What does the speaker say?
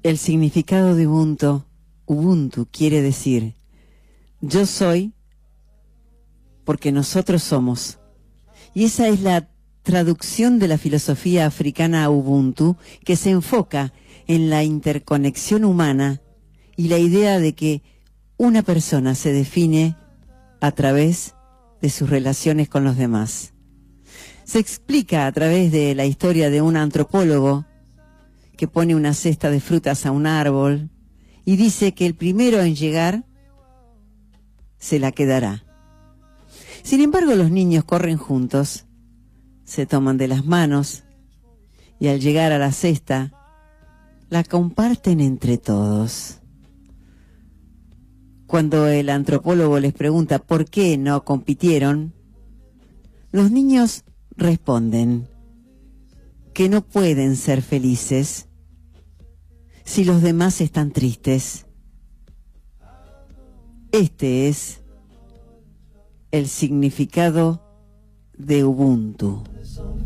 El significado de Ubuntu quiere decir yo soy porque nosotros somos. Y esa es la traducción de la filosofía africana Ubuntu, que se enfoca en la interconexión humana y la idea de que una persona se define a través de sus relaciones con los demás. Se explica a través de la historia de un antropólogo que pone una cesta de frutas a un árbol y dice que el primero en llegar se la quedará. Sin embargo, los niños corren juntos, se toman de las manos y al llegar a la cesta la comparten entre todos. Cuando el antropólogo les pregunta por qué no compitieron, los niños responden que no pueden ser felices si los demás están tristes. Este es el significado de Ubuntu.